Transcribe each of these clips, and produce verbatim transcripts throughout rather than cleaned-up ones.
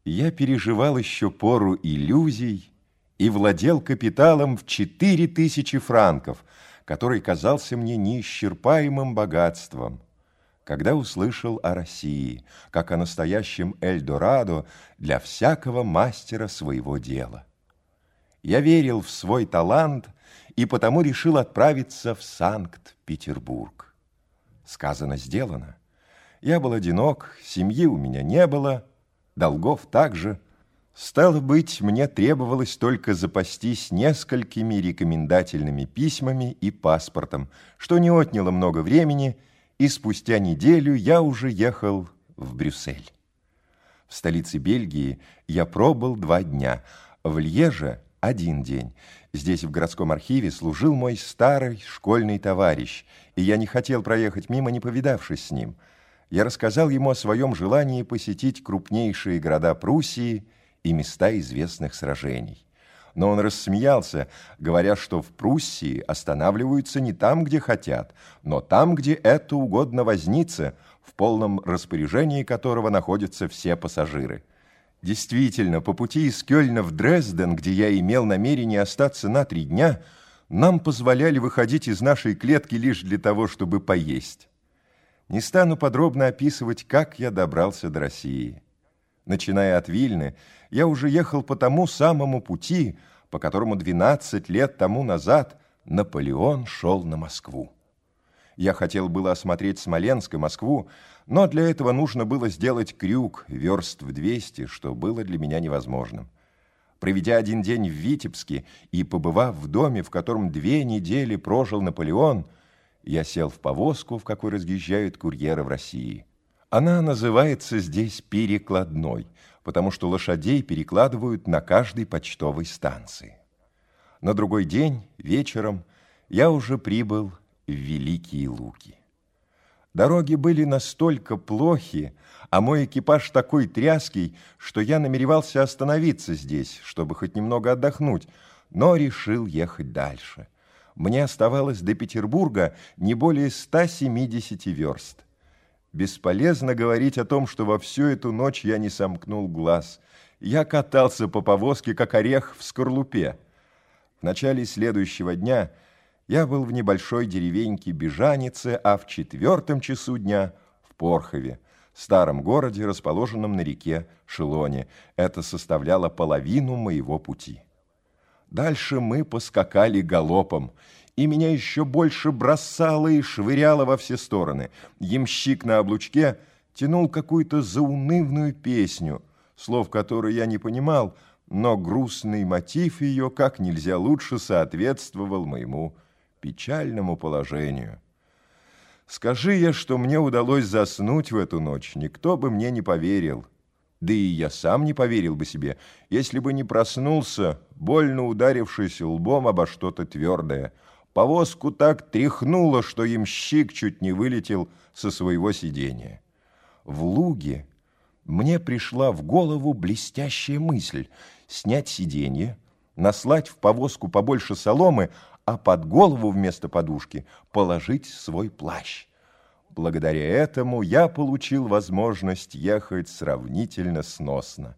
Я переживал еще пору иллюзий и владел капиталом в четыре тысячи франков, который казался мне неисчерпаемым богатством, когда услышал о России, как о настоящем Эльдорадо для всякого мастера своего дела. Я верил в свой талант и потому решил отправиться в Санкт-Петербург. Сказано, сделано. Я был одинок, семьи у меня не было, долгов также. Стало быть, мне требовалось только запастись несколькими рекомендательными письмами и паспортом, что не отняло много времени, и спустя неделю я уже ехал в Брюссель. В столице Бельгии я пробыл два дня, в Льеже один день. Здесь в городском архиве служил мой старый школьный товарищ, и я не хотел проехать мимо, не повидавшись с ним. Я рассказал ему о своем желании посетить крупнейшие города Пруссии и места известных сражений. Но он рассмеялся, говоря, что в Пруссии останавливаются не там, где хотят, но там, где это угодно вознице, в полном распоряжении которого находятся все пассажиры. Действительно, по пути из Кёльна в Дрезден, где я имел намерение остаться на три дня, нам позволяли выходить из нашей клетки лишь для того, чтобы поесть. Не стану подробно описывать, как я добрался до России. Начиная от Вильны, я уже ехал по тому самому пути, по которому двенадцать лет тому назад Наполеон шел на Москву. Я хотел было осмотреть Смоленск и Москву, но для этого нужно было сделать крюк верст в двести, что было для меня невозможным. Проведя один день в Витебске и побывав в доме, в котором две недели прожил Наполеон, я сел в повозку, в какой разъезжают курьеры в России. Она называется здесь перекладной, потому что лошадей перекладывают на каждой почтовой станции. На другой день, вечером, я уже прибыл в Великие Луки. Дороги были настолько плохи, а мой экипаж такой тряский, что я намеревался остановиться здесь, чтобы хоть немного отдохнуть, но решил ехать дальше. Мне оставалось до Петербурга не более ста семидесяти верст. Бесполезно говорить о том, что во всю эту ночь я не сомкнул глаз. Я катался по повозке, как орех в скорлупе. В начале следующего дня я был в небольшой деревеньке Бежанице, а в четвертом часу дня в Порхове, старом городе, расположенном на реке Шелоне. Это составляло половину моего пути. Дальше мы поскакали галопом, и меня еще больше бросало и швыряло во все стороны. Ямщик на облучке тянул какую-то заунывную песню, слов которой я не понимал, но грустный мотив ее как нельзя лучше соответствовал моему печальному положению. Скажи я, что мне удалось заснуть в эту ночь, никто бы мне не поверил. Да и я сам не поверил бы себе, если бы не проснулся, больно ударившись лбом обо что-то твердое. Повозку так тряхнуло, что ямщик чуть не вылетел со своего сидения. В Луге мне пришла в голову блестящая мысль снять сиденье, наслать в повозку побольше соломы, а под голову вместо подушки положить свой плащ. Благодаря этому я получил возможность ехать сравнительно сносно.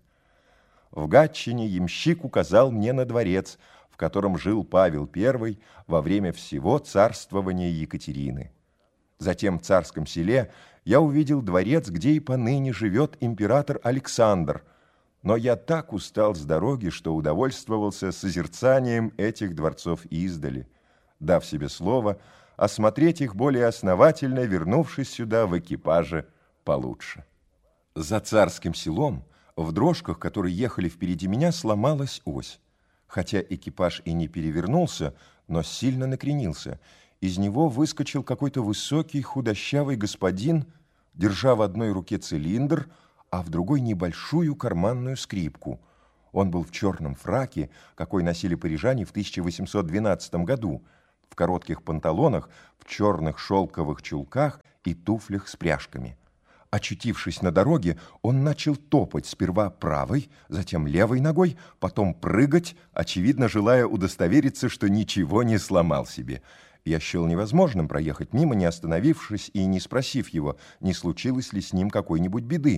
В Гатчине ямщик указал мне на дворец, в котором жил Павел Первый во время всего царствования Екатерины. Затем в Царском Селе я увидел дворец, где и поныне живет император Александр, но я так устал с дороги, что удовольствовался созерцанием этих дворцов издали, дав себе слово осмотреть их более основательно, вернувшись сюда в экипаже получше. За Царским Селом, в дрожках, которые ехали впереди меня, сломалась ось. Хотя экипаж и не перевернулся, но сильно накренился. Из него выскочил какой-то высокий худощавый господин, держа в одной руке цилиндр, а в другой небольшую карманную скрипку. Он был в черном фраке, какой носили парижане в тысяча восемьсот двенадцатом году, в коротких панталонах, в черных шелковых чулках и туфлях с пряжками. Очутившись на дороге, он начал топать сперва правой, затем левой ногой, потом прыгать, очевидно, желая удостовериться, что ничего не сломал себе. Я счел невозможным проехать мимо, не остановившись и не спросив его, не случилось ли с ним какой-нибудь беды.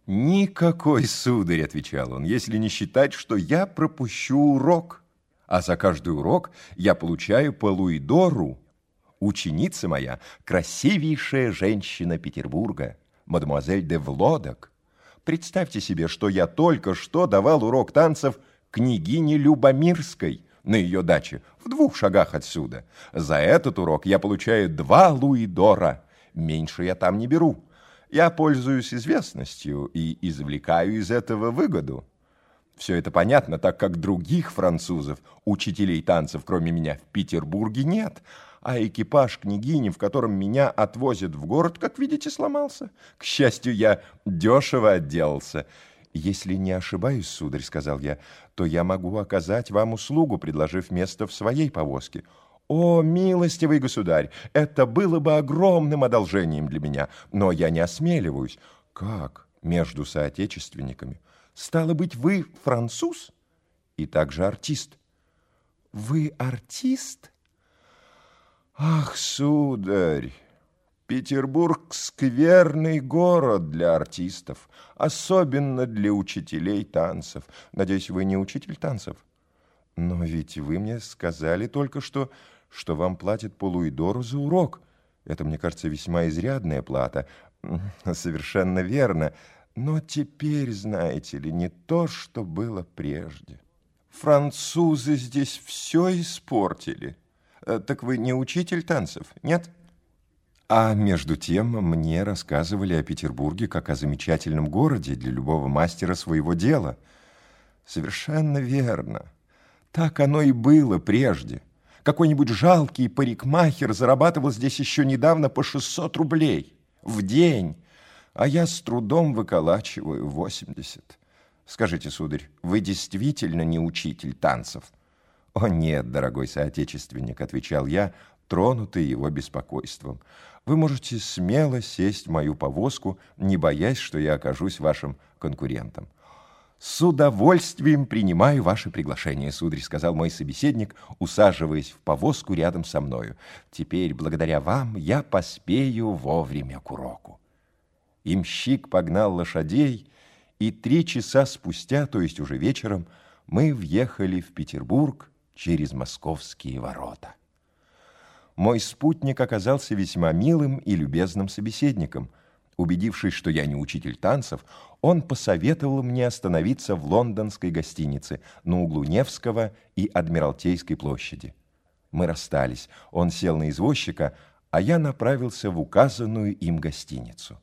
«Никакой, сударь, — отвечал он, — если не считать, что я пропущу урок, а за каждый урок я получаю по луидору. Ученица моя — красивейшая женщина Петербурга, мадемуазель де Влодок. Представьте себе, что я только что давал урок танцев княгине Любомирской на ее даче в двух шагах отсюда. За этот урок я получаю два луидора, меньше я там не беру. Я пользуюсь известностью и извлекаю из этого выгоду. Все это понятно, так как других французов, учителей танцев, кроме меня, в Петербурге нет, а экипаж княгини, в котором меня отвозят в город, как видите, сломался. К счастью, я дешево отделался. «Если не ошибаюсь, сударь, — сказал я, — то я могу оказать вам услугу, предложив место в своей повозке». «О, милостивый государь, это было бы огромным одолжением для меня, но я не осмеливаюсь». «Как? Между соотечественниками? Стало быть, вы француз и также артист?» «Вы артист?» «Ах, сударь, Петербург — скверный город для артистов, особенно для учителей танцев. Надеюсь, вы не учитель танцев? Но ведь вы мне сказали только что, что вам платят по луидору за урок. Это, мне кажется, весьма изрядная плата». «Совершенно верно. Но теперь, знаете ли, не то, что было прежде. Французы здесь все испортили. Так вы не учитель танцев, нет?» А между тем мне рассказывали о Петербурге как о замечательном городе для любого мастера своего дела. «Совершенно верно. Так оно и было прежде. Какой-нибудь жалкий парикмахер зарабатывал здесь еще недавно по шестьсот рублей в день, а я с трудом выколачиваю восемьдесят. Скажите, сударь, вы действительно не учитель танцев?» «О нет, дорогой соотечественник, — отвечал я, тронутый его беспокойством, — вы можете смело сесть в мою повозку, не боясь, что я окажусь вашим конкурентом». «С удовольствием принимаю ваше приглашение, сударь, — сказал мой собеседник, усаживаясь в повозку рядом со мною. Теперь, благодаря вам, я поспею вовремя к уроку». Имщик погнал лошадей, и три часа спустя, то есть уже вечером, мы въехали в Петербург через московские ворота. Мой спутник оказался весьма милым и любезным собеседником. Убедившись, что я не учитель танцев, он посоветовал мне остановиться в лондонской гостинице на углу Невского и Адмиралтейской площади. Мы расстались. Он сел на извозчика, а я направился в указанную им гостиницу.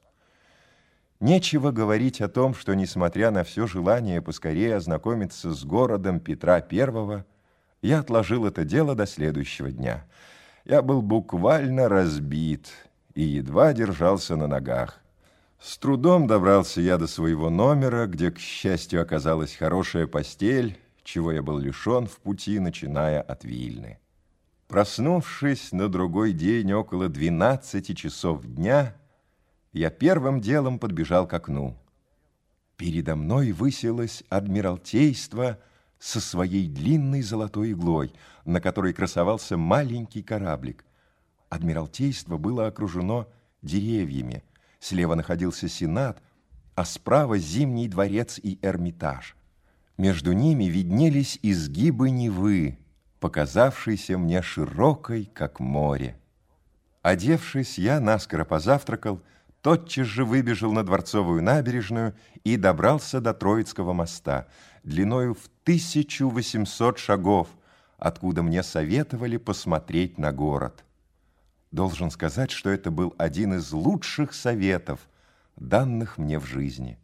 Нечего говорить о том, что, несмотря на все желание поскорее ознакомиться с городом Петра Первого, я отложил это дело до следующего дня. Я был буквально разбит и едва держался на ногах. С трудом добрался я до своего номера, где, к счастью, оказалась хорошая постель, чего я был лишен в пути, начиная от Вильны. Проснувшись на другой день около двенадцати часов дня, я первым делом подбежал к окну. Передо мной высилось Адмиралтейство со своей длинной золотой иглой, на которой красовался маленький кораблик. Адмиралтейство было окружено деревьями. Слева находился Сенат, а справа Зимний дворец и Эрмитаж. Между ними виднелись изгибы Невы, показавшейся мне широкой, как море. Одевшись, я наскоро позавтракал, тотчас же выбежал на Дворцовую набережную и добрался до Троицкого моста, длиною в тысячу восемьсот шагов, откуда мне советовали посмотреть на город. Должен сказать, что это был один из лучших советов, данных мне в жизни.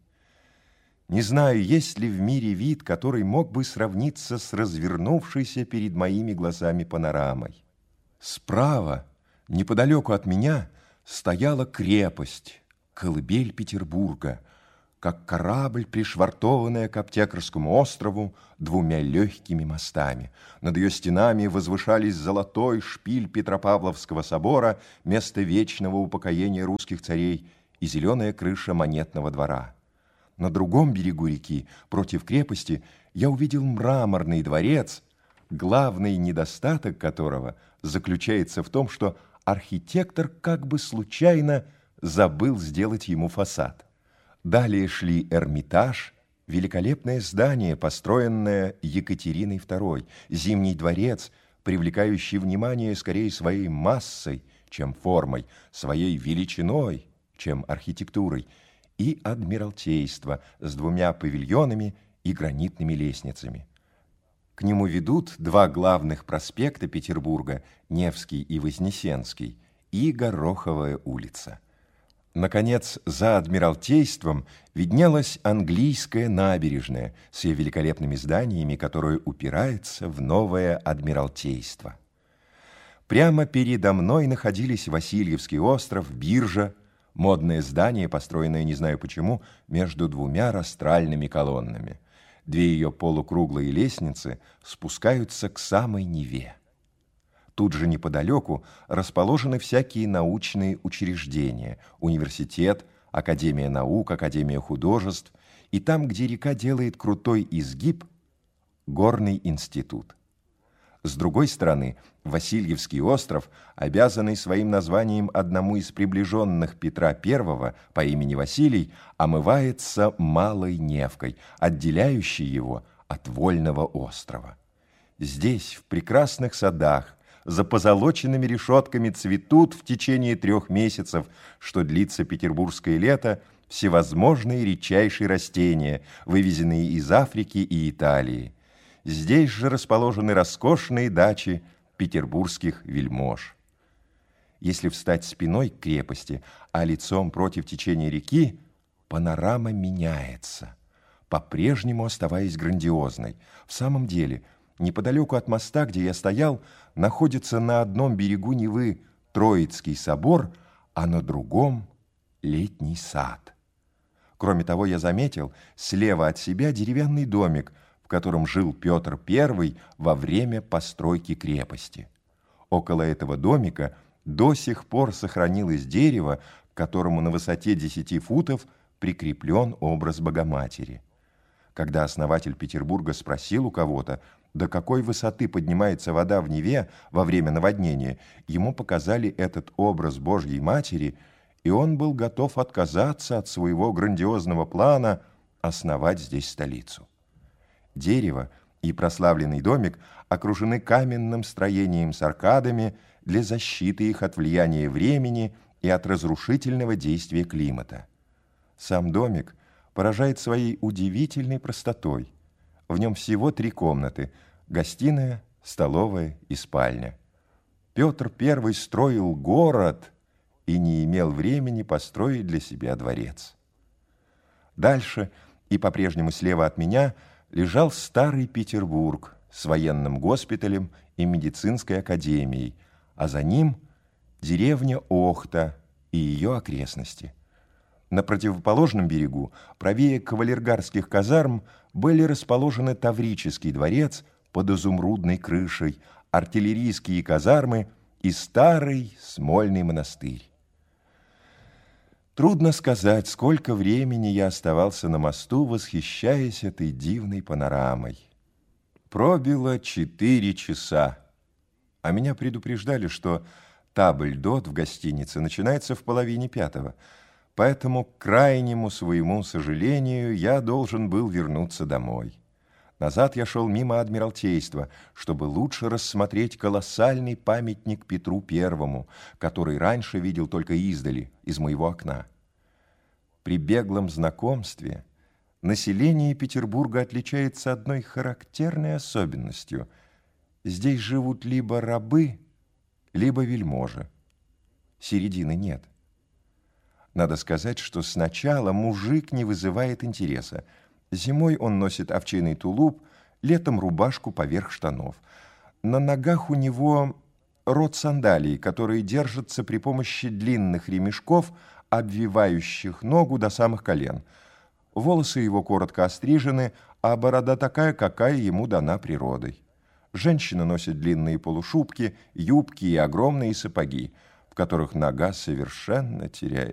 Не знаю, есть ли в мире вид, который мог бы сравниться с развернувшейся перед моими глазами панорамой. Справа, неподалеку от меня, стояла крепость, колыбель Петербурга, как корабль, пришвартованная к Аптекарскому острову двумя легкими мостами. Над ее стенами возвышались золотой шпиль Петропавловского собора, место вечного упокоения русских царей, и зеленая крыша Монетного двора. На другом берегу реки, против крепости, я увидел мраморный дворец, главный недостаток которого заключается в том, что архитектор как бы случайно забыл сделать ему фасад. Далее шли Эрмитаж, великолепное здание, построенное Екатериной второй, Зимний дворец, привлекающий внимание скорее своей массой, чем формой, своей величиной, чем архитектурой, и Адмиралтейство с двумя павильонами и гранитными лестницами. К нему ведут два главных проспекта Петербурга, Невский и Вознесенский, и Гороховая улица. Наконец, за Адмиралтейством виднелась английская набережная с ее великолепными зданиями, которая упирается в новое Адмиралтейство. Прямо передо мной находились Васильевский остров, биржа, модное здание, построенное, не знаю почему, между двумя растральными колоннами. Две ее полукруглые лестницы спускаются к самой Неве. Тут же неподалеку расположены всякие научные учреждения, университет, Академия наук, Академия художеств, и там, где река делает крутой изгиб, горный институт. С другой стороны, Васильевский остров, обязанный своим названием одному из приближенных Петра Первого по имени Василий, омывается Малой Невкой, отделяющей его от Вольного острова. Здесь, в прекрасных садах, за позолоченными решетками цветут в течение трех месяцев, что длится петербургское лето, всевозможные редчайшие растения, вывезенные из Африки и Италии. Здесь же расположены роскошные дачи петербургских вельмож. Если встать спиной к крепости, а лицом против течения реки, панорама меняется, по-прежнему оставаясь грандиозной. В самом деле, неподалеку от моста, где я стоял, находится на одном берегу Невы Троицкий собор, а на другом — Летний сад. Кроме того, я заметил слева от себя деревянный домик, в котором жил Петр Первый во время постройки крепости. Около этого домика до сих пор сохранилось дерево, к которому на высоте десяти футов прикреплен образ Богоматери. Когда основатель Петербурга спросил у кого-то, до какой высоты поднимается вода в Неве во время наводнения, ему показали этот образ Божьей Матери, и он был готов отказаться от своего грандиозного плана основать здесь столицу. Дерево и прославленный домик окружены каменным строением с аркадами для защиты их от влияния времени и от разрушительного действия климата. Сам домик поражает своей удивительной простотой. В нем всего три комнаты – гостиная, столовая и спальня. Петр Первый строил город и не имел времени построить для себя дворец. Дальше и по-прежнему слева от меня лежал старый Петербург с военным госпиталем и медицинской академией, а за ним деревня Охта и ее окрестности. На противоположном берегу, правее кавалергарских казарм, были расположены Таврический дворец под изумрудной крышей, артиллерийские казармы и старый Смольный монастырь. Трудно сказать, сколько времени я оставался на мосту, восхищаясь этой дивной панорамой. Пробило четыре часа, а меня предупреждали, что табль-дот в гостинице начинается в половине пятого, поэтому, к крайнему своему сожалению, я должен был вернуться домой. Назад я шел мимо Адмиралтейства, чтобы лучше рассмотреть колоссальный памятник Петру Первому, который раньше видел только издали, из моего окна. При беглом знакомстве население Петербурга отличается одной характерной особенностью. Здесь живут либо рабы, либо вельможи. Середины нет. Надо сказать, что сначала мужик не вызывает интереса. Зимой он носит овчинный тулуп, летом рубашку поверх штанов. На ногах у него рот сандалий, которые держатся при помощи длинных ремешков, обвивающих ногу до самых колен. Волосы его коротко острижены, а борода такая, какая ему дана природой. Женщины носят длинные полушубки, юбки и огромные сапоги, в которых нога совершенно теряет.